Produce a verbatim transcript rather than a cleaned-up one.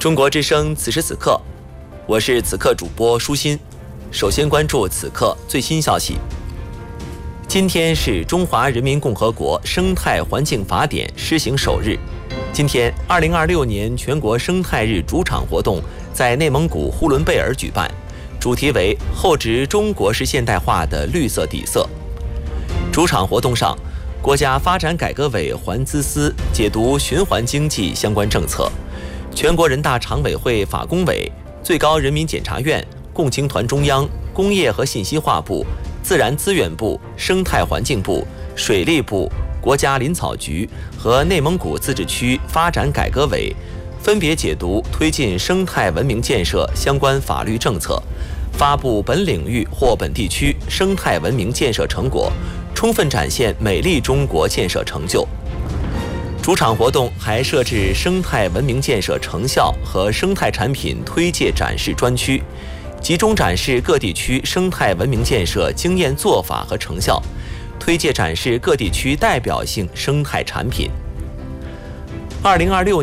中国之声此时此刻，我是此刻主播舒心。首先关注此刻最新消息。今天是中华人民共和国生态环境法典施行首日。今天，二零二六年全国生态日主场活动在内蒙古呼伦贝尔举办，主题为“厚植中国式现代化的绿色底色”。主场活动上，国家发展改革委环资司解读循环经济相关政策，全国人大常委会法工委、最高人民检察院、共青团中央、工业和信息化部、自然资源部、生态环境部、水利部、国家林草局和内蒙古自治区发展改革委分别解读推进生态文明建设相关法律政策，发布本领域或本地区生态文明建设成果，充分展现美丽中国建设成就。主场活动还设置生态文明建设成效和生态产品推介展示专区，集中展示各地区生态文明建设经验做法和成效，推介展示各地区代表性生态产品。二零二六